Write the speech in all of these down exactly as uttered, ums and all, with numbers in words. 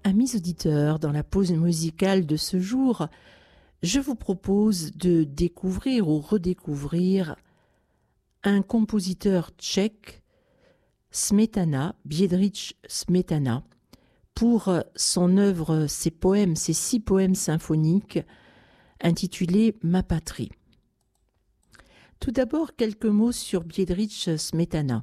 Amis auditeurs, dans la pause musicale de ce jour, je vous propose de découvrir ou redécouvrir un compositeur tchèque, Smetana, Bedřich Smetana, pour son œuvre, ses poèmes, ses six poèmes symphoniques intitulés Ma patrie. Tout d'abord, quelques mots sur Bedřich Smetana.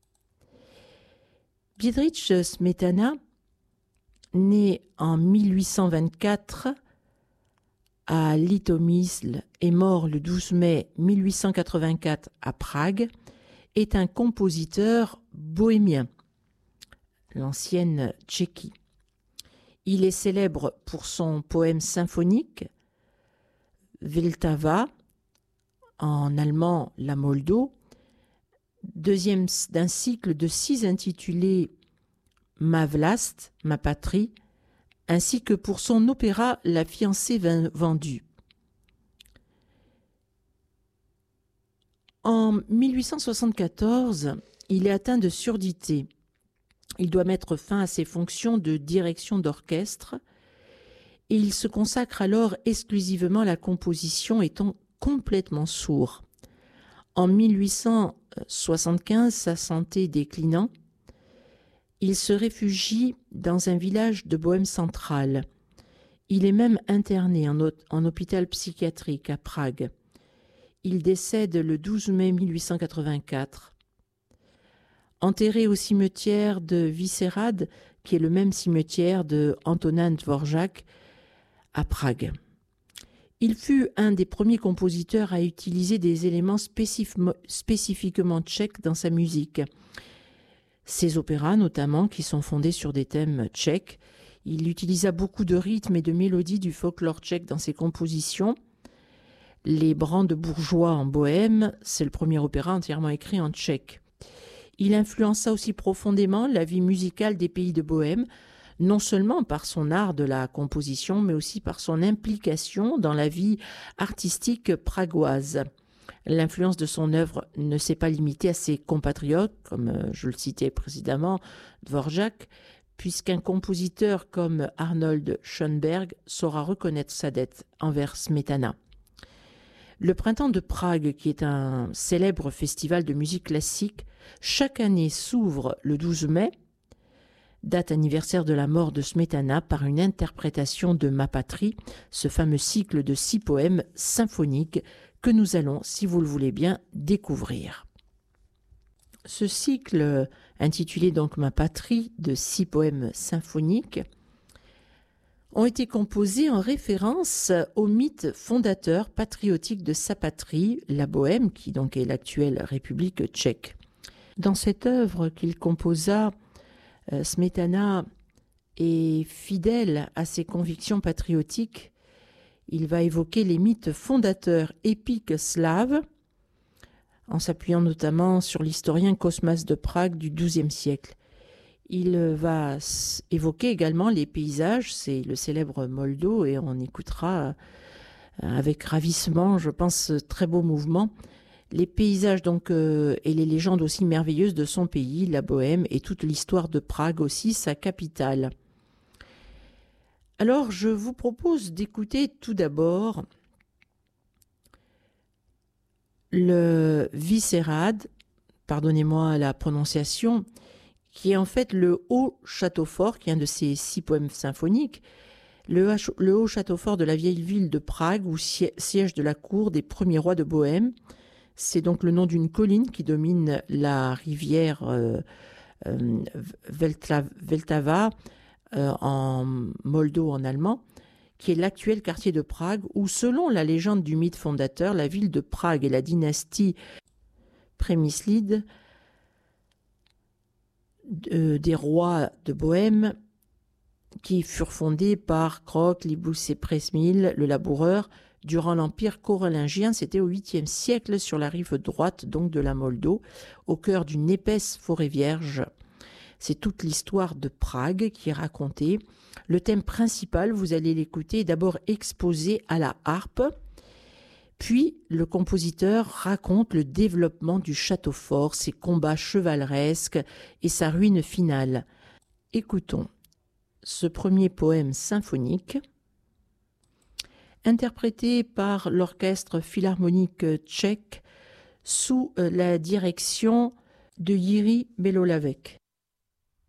Bedřich Smetana, né en mille huit cent vingt-quatre à Litomyšl et mort le douze mai mille huit cent quatre-vingt-quatre à Prague, est un compositeur bohémien, l'ancienne Tchéquie. Il est célèbre pour son poème symphonique Vltava, en allemand La Moldo, deuxième d'un cycle de six intitulés Ma vlast, ma patrie, ainsi que pour son opéra La fiancée vendue. En mille huit cent soixante-quatorze, il est atteint de surdité. Il doit mettre fin à ses fonctions de direction d'orchestre et il se consacre alors exclusivement à la composition, étant complètement sourd. En mille huit cent soixante-quinze, sa santé déclinant, il se réfugie dans un village de Bohême centrale. Il est même interné en, en hôpital psychiatrique à Prague. Il décède le douze mai mille huit cent quatre-vingt-quatre. Enterré au cimetière de Vyšehrad, qui est le même cimetière de Antonin Dvořák à Prague. Il fut un des premiers compositeurs à utiliser des éléments spécif- spécifiquement tchèques dans sa musique. Ses opéras notamment, qui sont fondés sur des thèmes tchèques. Il utilisa beaucoup de rythmes et de mélodies du folklore tchèque dans ses compositions. Les Brandebourgeois en Bohême, c'est le premier opéra entièrement écrit en tchèque. Il influença aussi profondément la vie musicale des pays de Bohême, non seulement par son art de la composition, mais aussi par son implication dans la vie artistique pragoise. L'influence de son œuvre ne s'est pas limitée à ses compatriotes, comme je le citais précédemment, Dvořák, puisqu'un compositeur comme Arnold Schönberg saura reconnaître sa dette envers Smetana. Le Printemps de Prague, qui est un célèbre festival de musique classique, chaque année s'ouvre le douze mai, date anniversaire de la mort de Smetana, par une interprétation de Ma patrie, ce fameux cycle de six poèmes symphoniques que nous allons, si vous le voulez bien, découvrir. Ce cycle, intitulé donc Ma patrie, de six poèmes symphoniques, ont été composés en référence au mythe fondateur patriotique de sa patrie, la Bohême, qui donc est l'actuelle République tchèque. Dans cette œuvre qu'il composa, euh, Smetana est fidèle à ses convictions patriotiques. Il va évoquer les mythes fondateurs épiques slaves, en s'appuyant notamment sur l'historien Cosmas de Prague du douzième siècle. Il va évoquer également les paysages, c'est le célèbre Moldo, et on écoutera avec ravissement, je pense, très beau mouvement, les paysages donc euh, et les légendes aussi merveilleuses de son pays, la Bohême, et toute l'histoire de Prague aussi, sa capitale. Alors, je vous propose d'écouter tout d'abord le Vyšehrad, pardonnez-moi la prononciation, qui est en fait le haut château fort, qui est un de ces six poèmes symphoniques, le, le haut château fort de la vieille ville de Prague, où siège de la cour des premiers rois de Bohême. C'est donc le nom d'une colline qui domine la rivière euh, euh, Vltava, Euh, en Moldo en allemand, qui est l'actuel quartier de Prague, où selon la légende du mythe fondateur, la ville de Prague et la dynastie Přemyslid euh, des rois de Bohême, qui furent fondés par Krok, Libus et Přemysl, le laboureur, durant l'empire carolingien, c'était au huitième siècle, sur la rive droite donc de la Moldo, au cœur d'une épaisse forêt vierge. C'est toute l'histoire de Prague qui est racontée. Le thème principal, vous allez l'écouter, est d'abord exposé à la harpe. Puis, le compositeur raconte le développement du château fort, ses combats chevaleresques et sa ruine finale. Écoutons ce premier poème symphonique, interprété par l'Orchestre philharmonique tchèque sous la direction de Jiří Belohlavek.